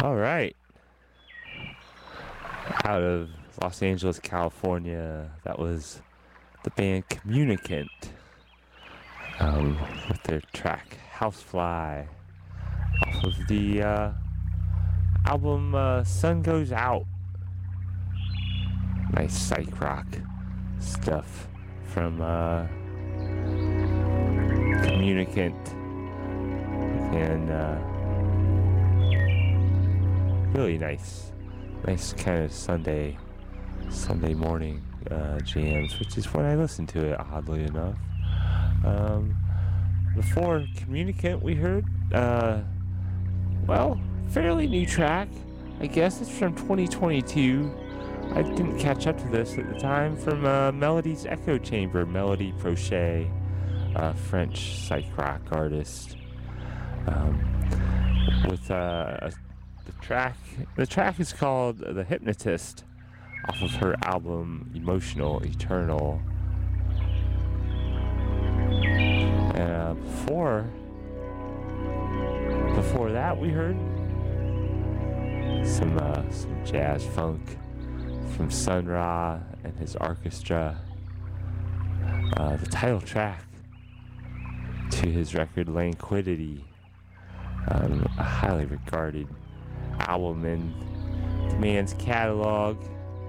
All right. Out of Los Angeles, California, that was the band Communicant with their track Housefly off of the album Sun Goes Out. Nice psych rock stuff from Communicant. And really nice kind of Sunday morning jams, which is when I listen to it, oddly enough. Before Communicant, we heard fairly new track. I guess it's from 2022. I didn't catch up to this at the time. From Melody's Echo Chamber, Melody Prochet, French psych rock artist. With the track is called The Hypnotist off of her album Emotional Eternal. And before that we heard some jazz funk from Sun Ra and his orchestra. The title track to his record Languidity, a highly regarded album in the man's catalog.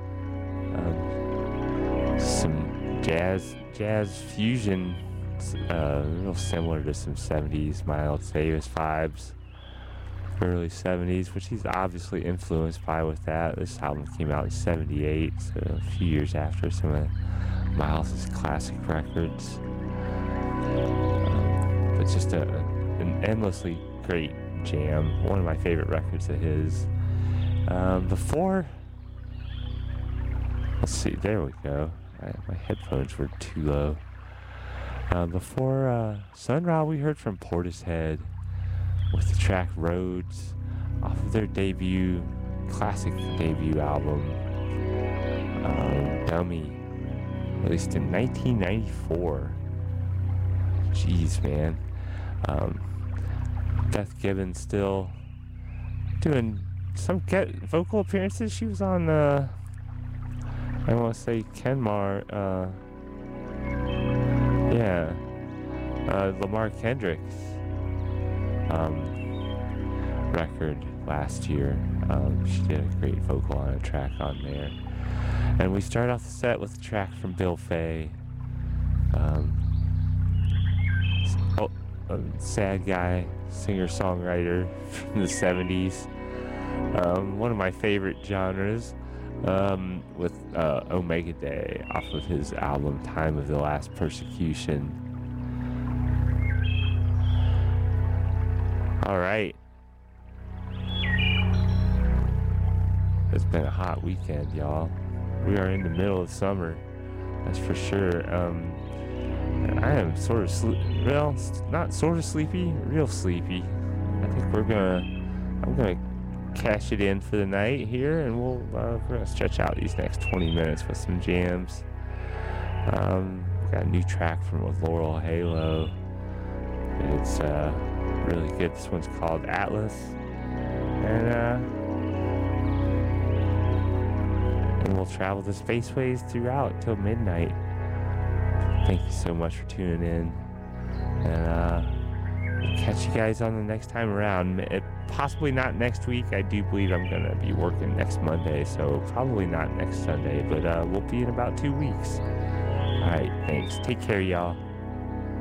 Some jazz fusion, real similar to some 70s Miles Davis vibes, early 70s, which he's obviously influenced by with that. This album came out in 78, so a few years after some of Miles' classic records. But just an endlessly great jam, one of my favorite records of his. Let's see, there we go. My headphones were too low. Before Sun Ra, we heard from Portishead with the track Roads off of their classic debut album, Dummy, released in 1994. Jeez, man. Beth Gibbons still doing some vocal appearances. She was on I want to say Kenmar, Lamar Kendrick's record last year. She did a great vocal on a track on there. And we start off the set with a track from Bill Fay. A sad guy, singer-songwriter from the 70s. One of my favorite genres, with Omega Day off of his album Time of the Last Persecution. All right. It's been a hot weekend, y'all. We are in the middle of summer, that's for sure. I am sort of not sort of sleepy, real sleepy. I think I'm gonna cash it in for the night here, and we're gonna stretch out these next 20 minutes with some jams. Got a new track with Laurel Halo. It's really good. This one's called Atlas, and we'll travel the spaceways throughout till midnight. Thank you so much for tuning in, and we'll catch you guys on the next time around. Possibly not next week. I do believe I'm gonna be working next Monday, so probably not next Sunday, but we'll be in about 2 weeks. All right, thanks. Take care, y'all.